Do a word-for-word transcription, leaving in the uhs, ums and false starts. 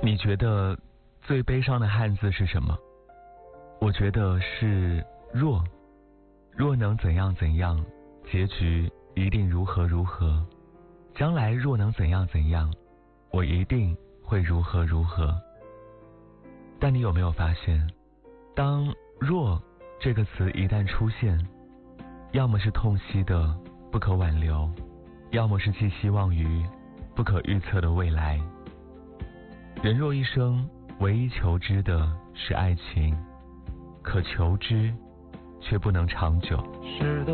你觉得最悲伤的汉字是什么？我觉得是若。若能怎样怎样，结局一定如何如何。将来若能怎样怎样，我一定会如何如何。但你有没有发现，当若这个词一旦出现，要么是痛惜的不可挽留，要么是寄希望于不可预测的未来。人若一生唯一求知的是爱情，可求知却不能长久。